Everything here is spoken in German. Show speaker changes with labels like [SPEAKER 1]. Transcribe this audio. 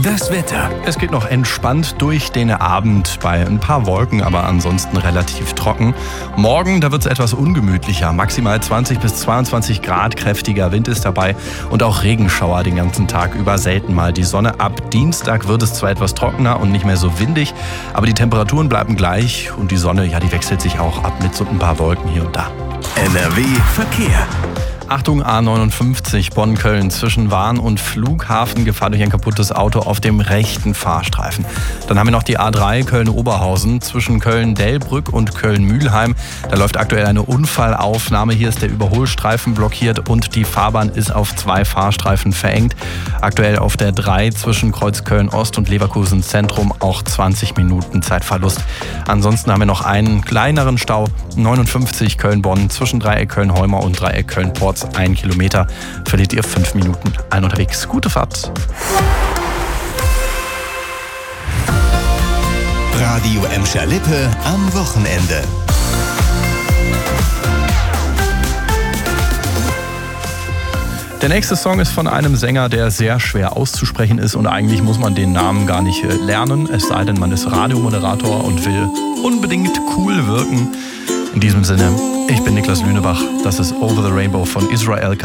[SPEAKER 1] Das Wetter.
[SPEAKER 2] Es geht noch entspannt durch den Abend bei ein paar Wolken, aber ansonsten relativ trocken. Morgen, da wird es etwas ungemütlicher. Maximal 20 bis 22 Grad, kräftiger Wind ist dabei und auch Regenschauer den ganzen Tag über, selten mal die Sonne. Ab Dienstag wird es zwar etwas trockener und nicht mehr so windig, aber die Temperaturen bleiben gleich und die Sonne, ja, die wechselt sich auch ab mit so ein paar Wolken hier und da.
[SPEAKER 1] NRW Verkehr.
[SPEAKER 2] Achtung, A59 Bonn-Köln zwischen Wahn und Flughafen, Gefahr durch ein kaputtes Auto auf dem rechten Fahrstreifen. Dann haben wir noch die A3 Köln-Oberhausen zwischen Köln-Delbrück und Köln-Mühlheim. Da läuft aktuell eine Unfallaufnahme. Hier ist der Überholstreifen blockiert und die Fahrbahn ist auf 2 Fahrstreifen verengt. Aktuell auf der 3 zwischen Kreuzköln-Ost und Leverkusen Zentrum auch 20 Minuten Zeitverlust. Ansonsten haben wir noch einen kleineren Stau, 59 Köln-Bonn zwischen Dreieck Köln-Holmer und Dreieck Köln-Porz. 1 Kilometer, verliert ihr 5 Minuten. Allen unterwegs. Gute Fahrt.
[SPEAKER 1] Radio Emscher-Lippe am Wochenende.
[SPEAKER 2] Der nächste Song ist von einem Sänger, der sehr schwer auszusprechen ist und eigentlich muss man den Namen gar nicht lernen, es sei denn, man ist Radiomoderator und will unbedingt cool wirken. In diesem Sinne, ich bin Niklas Lünebach, das ist Over the Rainbow von Israel.